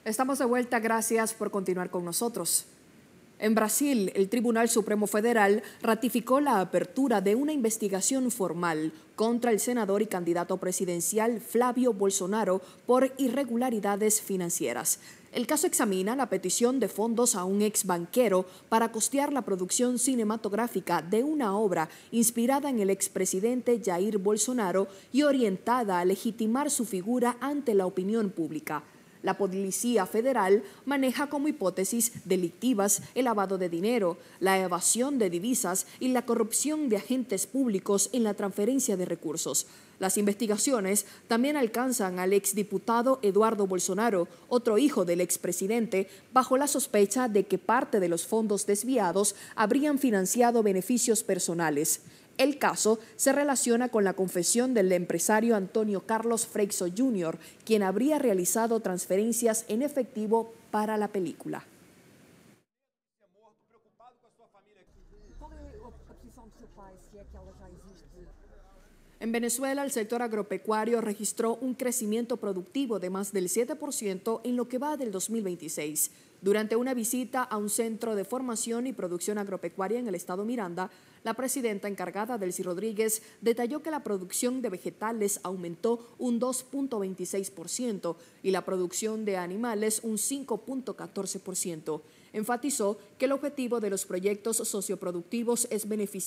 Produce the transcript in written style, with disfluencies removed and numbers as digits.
Estamos de vuelta, gracias por continuar con nosotros. En Brasil, el Tribunal Supremo Federal ratificó la apertura de una investigación formal contra el senador y candidato presidencial Flávio Bolsonaro por irregularidades financieras. El caso examina la petición de fondos a un ex banquero para costear la producción cinematográfica de una obra inspirada en el expresidente Jair Bolsonaro y orientada a legitimar su figura ante la opinión pública. La Policía Federal maneja como hipótesis delictivas el lavado de dinero, la evasión de divisas y la corrupción de agentes públicos en la transferencia de recursos. Las investigaciones también alcanzan al exdiputado Eduardo Bolsonaro, otro hijo del expresidente, bajo la sospecha de que parte de los fondos desviados habrían financiado beneficios personales. El caso se relaciona con la confesión del empresario Antonio Carlos Freixo Jr., quien habría realizado transferencias en efectivo para la película. En Venezuela, el sector agropecuario registró un crecimiento productivo de más del 7% en lo que va del 2026. Durante una visita a un centro de formación y producción agropecuaria en el estado Miranda, la presidenta encargada, Delcy Rodríguez, detalló que la producción de vegetales aumentó un 2.26% y la producción de animales un 5.14%. Enfatizó que el objetivo de los proyectos socioproductivos es beneficiar